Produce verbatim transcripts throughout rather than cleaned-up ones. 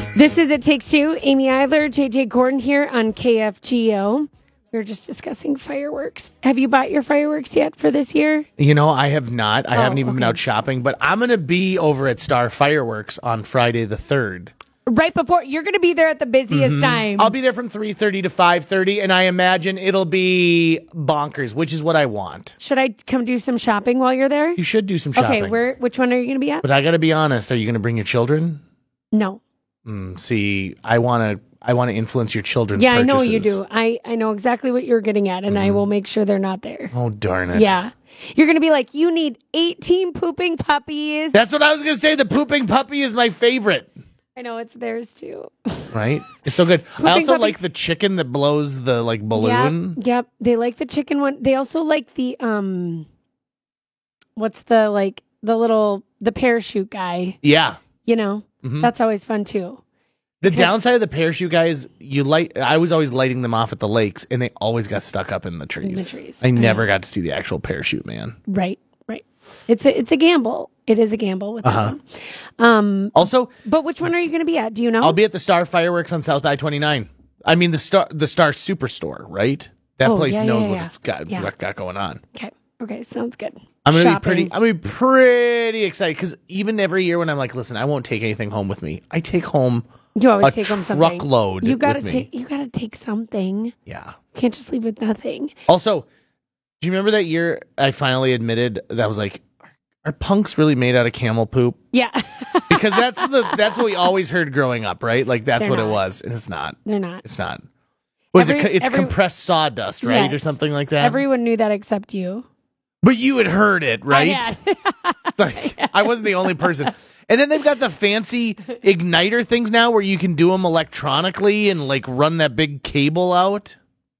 This is It Takes Two. Amy Eidler, J J Gordon here on K F G O. We were just discussing fireworks. Have you bought your fireworks yet for this year? You know, I have not. I Oh, haven't even okay. been out shopping, but I'm going to be over at Star Fireworks on Friday the third. Right before, you're going to be there at the busiest Mhm. time. I'll be there from three thirty to five thirty, and I imagine it'll be bonkers, which is what I want. Should I come do some shopping while you're there? You should do some shopping. Okay, where? Which one are you going to be at? But I got to be honest. Are you going to bring your children? No. Mm, see, I want to I want to influence your children's Yeah, purchases. I know you do. I, I know exactly what you're getting at, and I will make sure they're not there. Oh, darn it. Yeah. You're going to be like, you need eighteen pooping puppies. That's what I was going to say. The pooping puppy is my favorite. I know, it's theirs too. Right? It's so good. Pooping I also puppy- like the chicken that blows the like balloon. Yep, yep. They like the chicken one. They also like the, um, what's the, like, the little, the parachute guy. Yeah. You know, Mhm. that's always fun too. The downside of the parachute guys, you light. I was always lighting them off at the lakes, and they always got stuck up in the trees. In the trees. I never got to see the actual parachute man. Right, right. It's a, it's a gamble. It is a gamble with Uh-huh. them. Um, Also, but which one are you going to be at? Do you know? I'll be at the Star Fireworks on South I twenty-nine. I mean the Star the Star Superstore, right? That Oh, place yeah, knows yeah, what yeah. it's got, Yeah. what got going on. Okay, okay, sounds good. I'm gonna Shopping. be pretty. I'm gonna be pretty excited because even every year when I'm like, listen, I won't take anything home with me. I take home You always a take home something. truckload You gotta with me. take. You gotta take something. Yeah. You can't just leave with nothing. Also, do you remember that year I finally admitted that I was like, are punks really made out of camel poop? Yeah. Because that's the that's what we always heard growing up, right? Like that's They're what it not. was, and it's not. They're not. It's not. Was it? Every- It's every- compressed sawdust, right, Yes. or something like that. Everyone knew that except you. But you had heard it, right? I had. Like, I wasn't the only person. And then they've got the fancy igniter things now where you can do them electronically and like run that big cable out.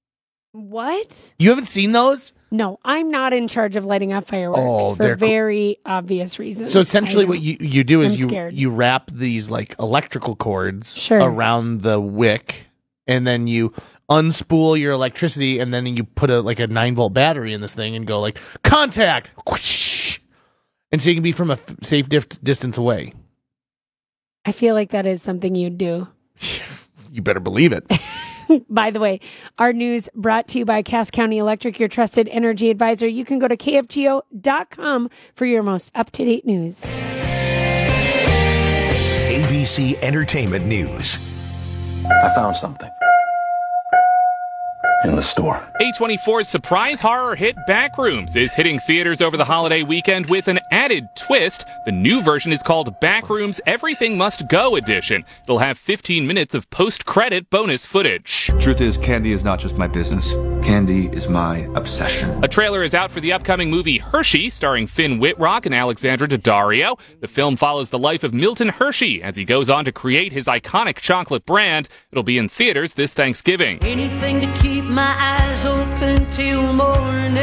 What? You haven't seen those? No, I'm not in charge of lighting off fireworks Oh, for they're cool. very obvious reasons. So essentially I what know. you, you do is I'm you scared. you wrap these like electrical cords Sure. around the wick, and then you unspool your electricity, and then you put a like a nine volt battery in this thing and go like contact, whoosh, and so you can be from a f- safe dif- distance away. I feel like that is something you'd do. You better believe it. By the way, our news brought to you by Cass County Electric, your trusted energy advisor. You can go to K F G O dot com for your most up-to-date news. A B C Entertainment News. I found something in the store. A twenty-four's surprise horror hit Backrooms is hitting theaters over the holiday weekend with an added twist. The new version is called Backrooms Everything Must Go Edition. It'll have fifteen minutes of post-credit bonus footage. Truth is, candy is not just my business. Candy is my obsession. A trailer is out for the upcoming movie Hershey, starring Finn Wittrock and Alexandra Daddario. The film follows the life of Milton Hershey as he goes on to create his iconic chocolate brand. It'll be in theaters this Thanksgiving. Anything to keep my eyes open till morning.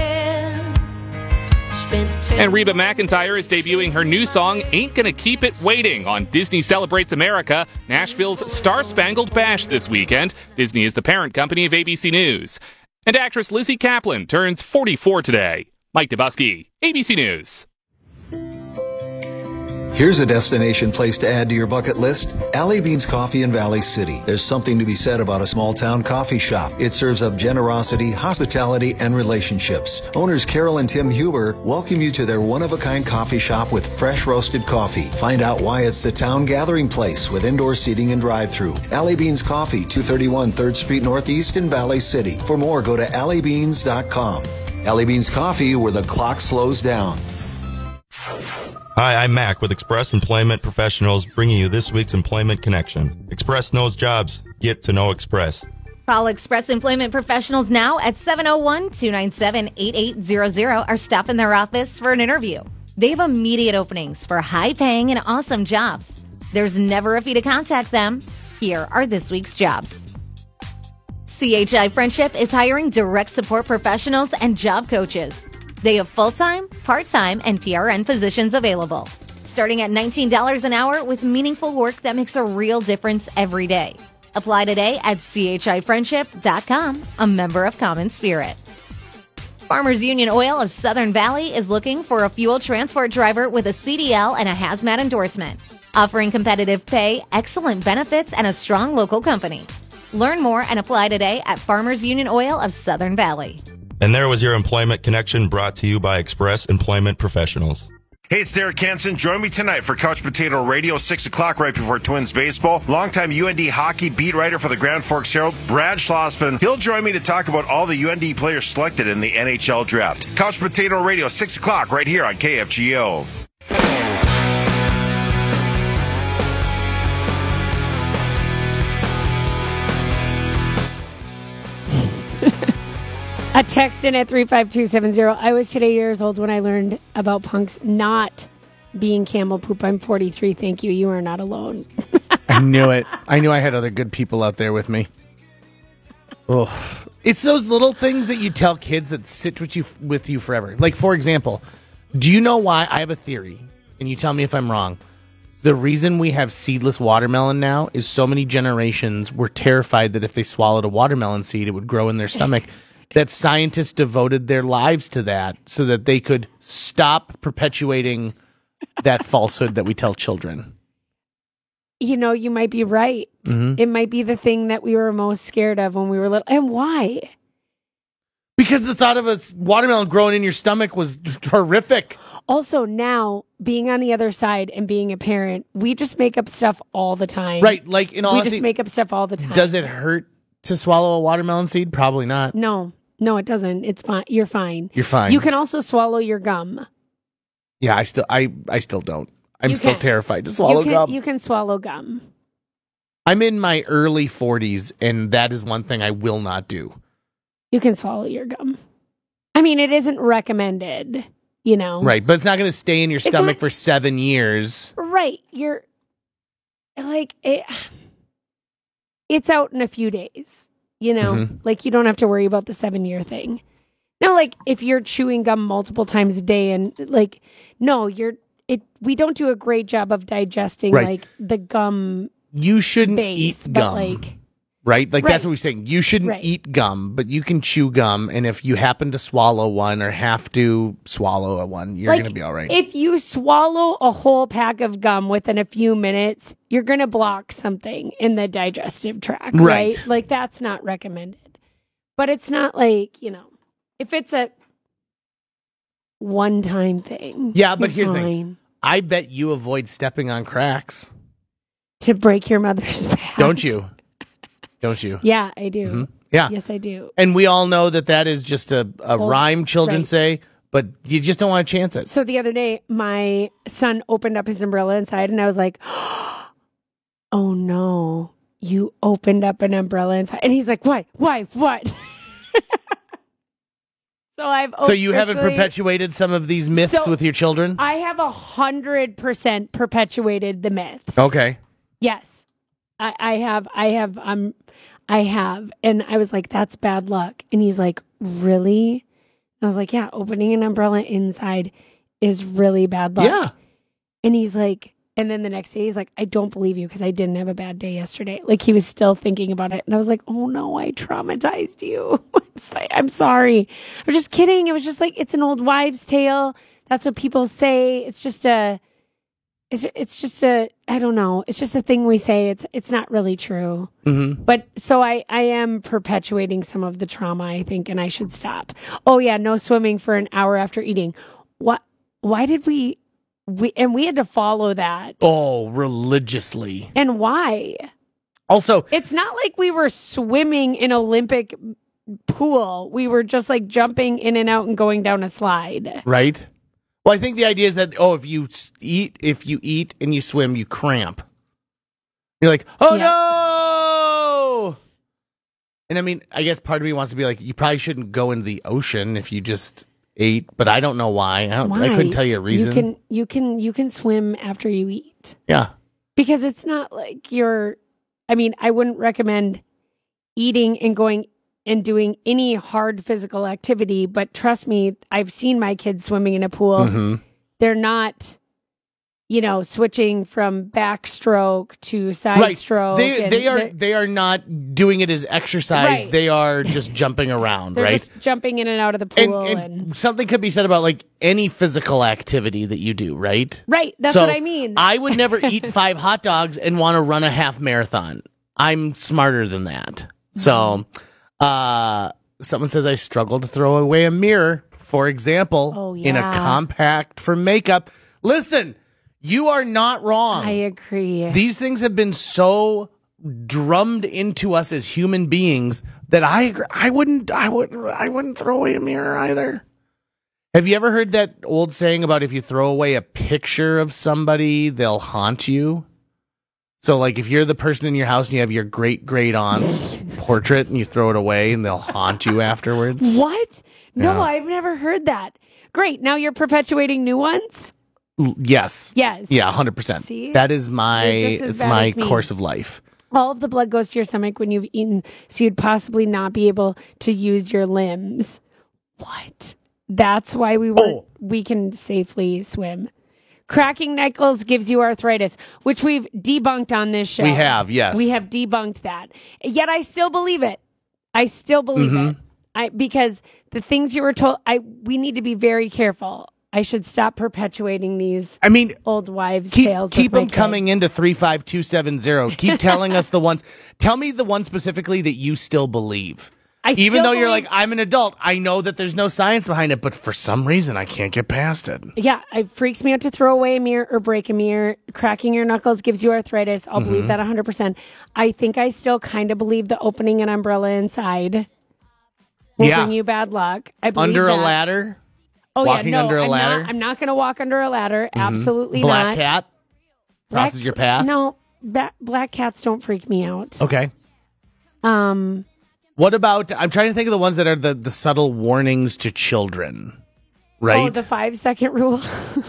Spent ten And Reba McEntire is debuting her new song, Ain't Gonna Keep It Waiting, on Disney Celebrates America, Nashville's Star-Spangled Bash this weekend. Disney is the parent company of A B C News. And actress Lizzie Kaplan turns forty-four today. Mike Dubusky, A B C News. Here's a destination place to add to your bucket list. Alley Beans Coffee in Valley City. There's something to be said about a small town coffee shop. It serves up generosity, hospitality, and relationships. Owners Carol and Tim Huber welcome you to their one-of-a-kind coffee shop with fresh roasted coffee. Find out why it's the town gathering place with indoor seating and drive-through. Alley Beans Coffee, two thirty-one third Street Northeast in Valley City. For more, go to alley beans dot com. Alley Beans Coffee, where the clock slows down. Hi, I'm Mac with Express Employment Professionals, bringing you this week's Employment Connection. Express knows jobs. Get to know Express. Call Express Employment Professionals now at seven oh one, two nine seven, eight eight zero zero or stop in their office for an interview. They have immediate openings for high-paying and awesome jobs. There's never a fee to contact them. Here are this week's jobs. C H I Friendship is hiring direct support professionals and job coaches. They have full-time, part-time, and P R N positions available, starting at nineteen dollars an hour with meaningful work that makes a real difference every day. Apply today at C H I friendship dot com, a member of Common Spirit. Farmers Union Oil of Southern Valley is looking for a fuel transport driver with a C D L and a hazmat endorsement. offering competitive pay, excellent benefits, and a strong local company. Learn more and apply today at Farmers Union Oil of Southern Valley. And there was your Employment Connection, brought to you by Express Employment Professionals. Hey, it's Derek Hansen. Join me tonight for Couch Potato Radio, six o'clock right before Twins baseball. Longtime U N D hockey beat writer for the Grand Forks Herald, Brad Schlossman. He'll join me to talk about all the U N D players selected in the N H L draft. Couch Potato Radio, six o'clock right here on K F G O. A text in at three five two seven zero. I was today years old when I learned about punks not being camel poop. I'm forty-three. Thank you. You are not alone. I knew it. I knew I had other good people out there with me. Oh, it's those little things that you tell kids that sit with you with you forever. Like, for example, do you know why? I have a theory, and you tell me if I'm wrong. The reason we have seedless watermelon now is so many generations were terrified that if they swallowed a watermelon seed, it would grow in their stomach. That scientists devoted their lives to that so that they could stop perpetuating that falsehood that we tell children. You know, you might be right. Mm-hmm. It might be the thing that we were most scared of when we were little. And why? Because the thought of a watermelon growing in your stomach was horrific. Also, now, being on the other side and being a parent, we just make up stuff all the time. Right. Like, in all We honesty, just make up stuff all the time. Does it hurt to swallow a watermelon seed? Probably not. No. No, it doesn't. It's fine. You're fine. You're fine. You can also swallow your gum. Yeah, I still I, I still don't. I'm You still can. terrified to swallow you can, gum. You can swallow gum. I'm in my early forties, and that is one thing I will not do. You can swallow your gum. I mean, it isn't recommended, you know. Right, but it's not going to stay in your It's stomach not- for seven years. Right. You're like, it, it's out in a few days. You know, Mm-hmm. like you don't have to worry about the seven year thing. Now, like if you're chewing gum multiple times a day and like, no, you're, it, we don't do a great job of digesting Right. like the gum. You shouldn't base, eat but, gum. like, right? Like Right. that's what we're saying. You shouldn't Right. eat gum, but you can chew gum. And if you happen to swallow one or have to swallow a one, you're like, going to be all right. If you swallow a whole pack of gum within a few minutes, you're going to block something in the digestive tract, right. Right. Like that's not recommended. But it's not like, you know, if it's a one-time thing. Yeah, but you're here's the fine. thing. I bet you avoid stepping on cracks. To break your mother's back. Don't you? Don't you? Yeah, I do. Mm-hmm. Yeah. Yes, I do. And we all know that that is just a, a Well, rhyme children right. say, but you just don't want to chance it. So the other day, my son opened up his umbrella inside, and I was like, oh, no, you opened up an umbrella inside. And he's like, why? Why? What? So I've So you haven't officially- perpetuated some of these myths So with your children? I have a hundred percent perpetuated the myths. Okay. Yes, I, I have. I have. Um, I have. And I was like, that's bad luck. And he's like, really? I was like, yeah, opening an umbrella inside is really bad luck. Yeah. And he's like, and then the next day he's like, I don't believe you because I didn't have a bad day yesterday. Like he was still thinking about it. And I was like, oh no, I traumatized you. It's like, I'm sorry. I was just kidding. It was just like, it's an old wives' tale. That's what people say. It's just a, it's, it's just a, I don't know. It's just a thing we say. It's, it's not really true. Mm-hmm. But so I, I am perpetuating some of the trauma, I think, and I should stop. Oh yeah, no swimming for an hour after eating. What? Why did we? We and we had to follow that. Oh, religiously. And why? Also, It's not like we were swimming in Olympic pool. We were just like jumping in and out and going down a slide. right? Well, I think the idea is that, oh, if you s- eat, if you eat and you swim, you cramp. You're like, oh Yeah. no! And I mean, I guess part of me wants to be like, you probably shouldn't go into the ocean if you just ate, but I don't know why. I, don't, Why? I couldn't tell you a reason. You can you can you can swim after you eat. Yeah. Because it's not like you're, I mean, I wouldn't recommend eating and going and doing any hard physical activity, but trust me, I've seen my kids swimming in a pool. Mm-hmm. They're not, you know, switching from backstroke to side right. stroke. They and they are they are not doing it as exercise. Right. They are just jumping around, They're right? just jumping in and out of the pool. And, and, and something could be said about like any physical activity that you do, right? Right. That's so what I mean. I would never eat five hot dogs and want to run a half marathon. I'm smarter than that. So, uh, someone says I struggle to throw away a mirror, for example, Oh, yeah. in a compact for makeup. Listen, you are not wrong. I agree. These things have been so drummed into us as human beings that I agree, I wouldn't I would I wouldn't throw away a mirror either. Have you ever heard that old saying about if you throw away a picture of somebody, they'll haunt you? So like if you're the person in your house and you have your great great aunt's portrait and you throw it away and they'll haunt you afterwards. What? No, Yeah. I've never heard that. Great. Now you're perpetuating new ones? L- Yes. Yes. Yeah, one hundred percent. See? That is my It's just as it's bad my as me. course of life. All of the blood goes to your stomach when you've eaten, so you'd possibly not be able to use your limbs. What? That's why we were Oh. we can safely swim. Cracking knuckles gives you arthritis, which we've debunked on this show. We have, yes. We have debunked that. Yet I still believe it. I still believe Mhm. it. I because the things you were told, I we need to be very careful. I should stop perpetuating these I mean, old wives' keep tales. keep with my them coming into three five two seven zero. Keep telling us the ones. Tell me the one specifically that you still believe. I Even still though you're believe- like, I'm an adult, I know that there's no science behind it, but for some reason I can't get past it. Yeah, it freaks me out to throw away a mirror or break a mirror. Cracking your knuckles gives you arthritis. I'll believe Mhm. that one hundred percent. I think I still kind of believe the opening an umbrella inside will Yeah. bring you bad luck. I believe Under a that. ladder? Oh, Walking yeah, no, under a I'm ladder? Not, I'm not going to walk under a ladder. Mhm. Absolutely Black not. cat? Black- Crosses your path? No, ba- black cats don't freak me out. Okay. Um, What about, I'm trying to think of the ones that are the, the subtle warnings to children, right? Oh, the five second rule.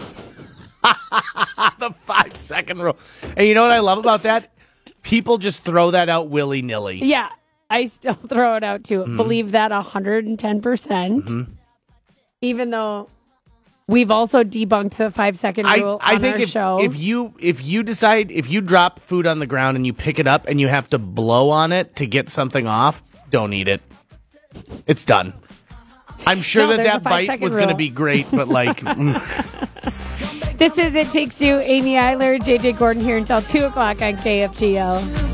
the five second rule. And you know what I love about that? People just throw that out willy nilly. Yeah, I still throw it out too. Mhm. Believe that one hundred ten percent. Mhm. Even though we've also debunked the five second I, rule I on think our if, show. if you if you decide if you drop food on the ground and you pick it up and you have to blow on it to get something off, don't eat it. It's done. I'm sure No, that there's a that bite five-second was going to rule. be great, but like, mm. This is It Takes Two. Amy Eiler, J J Gordon here until two o'clock on K F G L.